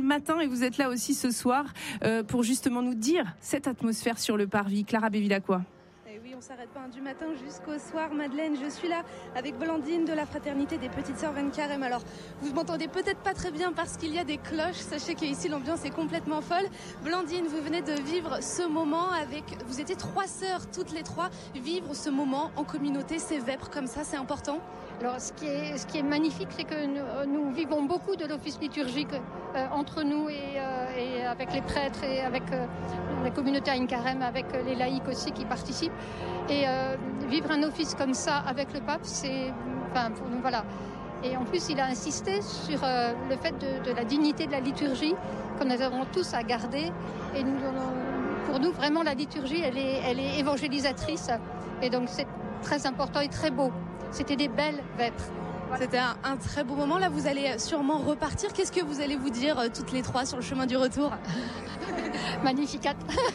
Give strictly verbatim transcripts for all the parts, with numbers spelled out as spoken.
matin et vous êtes là aussi ce soir euh, pour justement nous dire cette atmosphère sur le parvis. Clara Bevilacqua. Et oui, on s'arrête pas hein, du matin jusqu'au soir, Madeleine. Je suis là avec Blandine de la Fraternité des Petites Sœurs vingt Carême. Alors, vous m'entendez peut-être pas très bien parce qu'il y a des cloches. Sachez qu'ici, l'ambiance est complètement folle. Blandine, vous venez de vivre ce moment avec... Vous étiez trois sœurs, toutes les trois. Vivre ce moment en communauté, ces vêpres comme ça, c'est important. Alors, ce qui est, ce qui est magnifique, c'est que nous, nous vivons beaucoup de l'office liturgique euh, entre nous et, euh, et avec les prêtres et avec euh, la communauté Aïn Carême, avec les laïcs aussi qui participent. Et euh, vivre un office comme ça avec le pape, c'est, enfin, pour nous, voilà. Et en plus, il a insisté sur euh, le fait de, de la dignité de la liturgie, que nous avons tous à garder. Et nous, pour nous, vraiment, la liturgie, elle est, elle est évangélisatrice. Et donc, c'est très important et très beau. C'était des belles vêpres. Voilà. C'était un, un très beau moment. Là, vous allez sûrement repartir. Qu'est-ce que vous allez vous dire euh, toutes les trois sur le chemin du retour? Magnificat.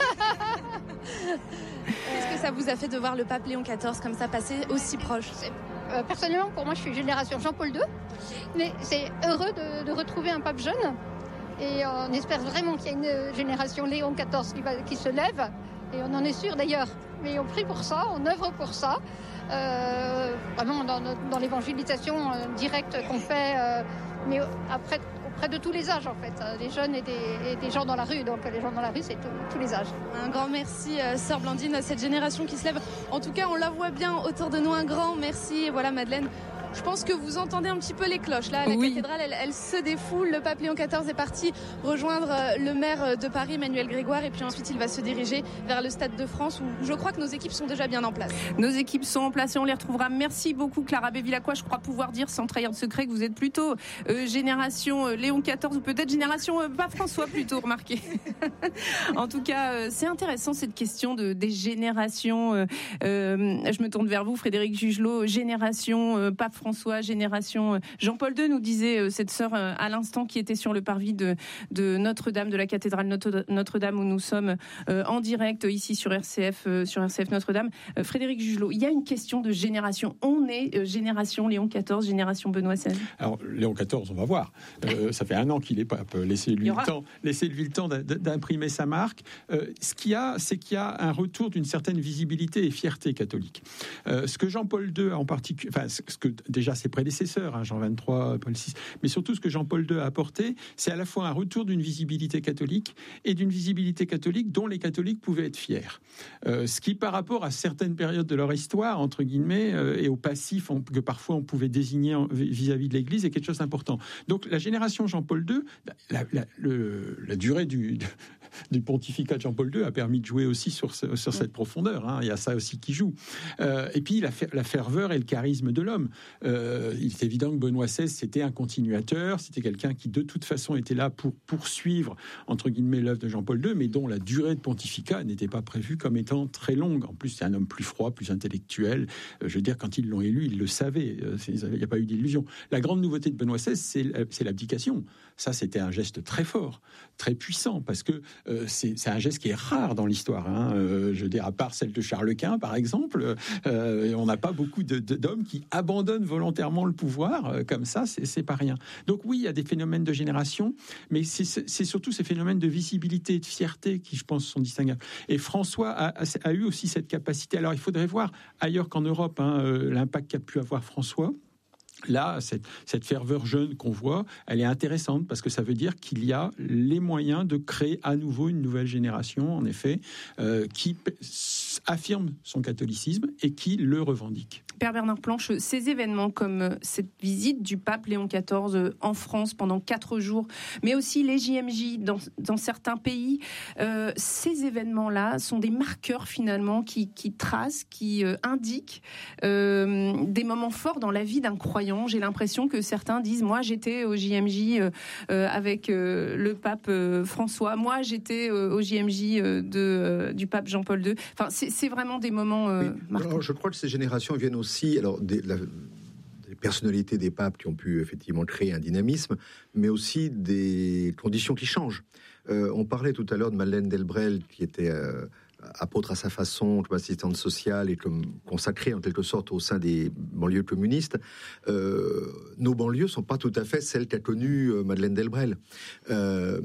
Qu'est-ce que ça vous a fait de voir le pape Léon quatorze comme ça passer aussi proche? euh, Personnellement, pour moi, je suis génération Jean-Paul deux. Mais c'est heureux de, de retrouver un pape jeune. Et on espère vraiment qu'il y a une génération Léon quatorze qui, va, qui se lève. Et on en est sûr d'ailleurs. Mais on prie pour ça, on œuvre pour ça. Euh, vraiment dans, dans l'évangélisation euh, directe qu'on fait, euh, mais après, auprès de tous les âges en fait, des jeunes et des, et des gens dans la rue. Donc les gens dans la rue, c'est tout, tous les âges. Un grand merci, euh, sœur Blandine, à cette génération qui se lève. En tout cas, on la voit bien autour de nous. Un grand merci. Et voilà, Madeleine. Je pense que vous entendez un petit peu les cloches. Là, la oui. cathédrale, elle, elle se défoule. Le pape Léon quatorze est parti rejoindre le maire de Paris, Emmanuel Grégoire. Et puis ensuite, il va se diriger vers le Stade de France où je crois que nos équipes sont déjà bien en place. Nos équipes sont en place et on les retrouvera. Merci beaucoup, Clara Bevilacqua. Je crois pouvoir dire, sans trahir de secret, que vous êtes plutôt euh, génération euh, Léon quatorze ou peut-être génération euh, pas François plutôt, remarquez. En tout cas, euh, c'est intéressant cette question de, des générations. Euh, euh, je me tourne vers vous, Frédéric Jugelot. Génération euh, Pape François, génération Jean-Paul deux, nous disait cette sœur à l'instant qui était sur le parvis de, de Notre-Dame, de la cathédrale Notre-Dame où nous sommes euh, en direct ici sur R C F, euh, sur R C F Notre-Dame. Euh, Frédéric Jugelot, il y a une question de génération. On est euh, génération Léon quatorze, génération Benoît seize. Alors Léon quatorze, on va voir. Euh, ça fait un an qu'il est pape. Laissez-lui le temps, laissez-lui le temps d'imprimer sa marque. Euh, ce qu'il y a, c'est qu'il y a un retour d'une certaine visibilité et fierté catholique. Euh, ce que Jean-Paul deux en particulier, enfin ce que déjà ses prédécesseurs, hein, Jean vingt-trois, Paul six, mais surtout ce que Jean-Paul deux a apporté, c'est à la fois un retour d'une visibilité catholique et d'une visibilité catholique dont les catholiques pouvaient être fiers. Euh, ce qui, par rapport à certaines périodes de leur histoire, entre guillemets, euh, et au passif on, que parfois on pouvait désigner en, vis-à-vis de l'Église, est quelque chose d'important. Donc la génération Jean-Paul deux, la, la, le, la durée du, du pontificat de Jean-Paul deux a permis de jouer aussi sur, ce, sur cette profondeur. Hein. Il y a ça aussi qui joue. Euh, et puis la, la ferveur et le charisme de l'homme. Euh, il est évident que Benoît seize, c'était un continuateur, c'était quelqu'un qui de toute façon était là pour poursuivre, entre guillemets, l'œuvre de Jean-Paul deux, mais dont la durée de pontificat n'était pas prévue comme étant très longue. En plus, c'est un homme plus froid, plus intellectuel. Euh, je veux dire, quand ils l'ont élu, ils le savaient. Euh, il n'y a pas eu d'illusion. La grande nouveauté de Benoît seize, c'est, c'est l'abdication. Ça, c'était un geste très fort, très puissant, parce que euh, c'est, c'est un geste qui est rare dans l'histoire. Hein. Euh, je veux dire, à part celle de Charles Quint, par exemple, euh, on n'a pas beaucoup de, de, d'hommes qui abandonnent volontairement le pouvoir, euh, comme ça, c'est, c'est pas rien. Donc oui, il y a des phénomènes de génération, mais c'est, c'est surtout ces phénomènes de visibilité et de fierté qui, je pense, sont distinguables. Et François a, a, a eu aussi cette capacité. Alors, il faudrait voir ailleurs qu'en Europe, hein, euh, l'impact qu'a pu avoir François. Là, cette, cette ferveur jeune qu'on voit, elle est intéressante parce que ça veut dire qu'il y a les moyens de créer à nouveau une nouvelle génération, en effet, euh, qui affirme son catholicisme et qui le revendique. Père Bernard Planche, ces événements comme cette visite du pape Léon quatorze en France pendant quatre jours, mais aussi les J M J dans, dans certains pays, euh, ces événements-là sont des marqueurs finalement qui, qui tracent, qui euh, indiquent euh, des moments forts dans la vie d'un croyant. J'ai l'impression que certains disent, moi j'étais au J M J euh, euh, avec euh, le pape euh, François, moi j'étais euh, au J M J euh, de, euh, du pape Jean-Paul deux. Enfin, c'est, c'est vraiment des moments euh, oui. marquants. Alors, je crois que ces générations viennent aussi, alors des, la, des personnalités des papes qui ont pu effectivement créer un dynamisme, mais aussi des conditions qui changent. Euh, on parlait tout à l'heure de Madeleine Delbrel, qui était euh, apôtre à sa façon, comme assistante sociale et comme consacrée en quelque sorte au sein des banlieues communistes. Euh, nos banlieues sont pas tout à fait celles qu'a connues euh, Madeleine Delbrel. Euh,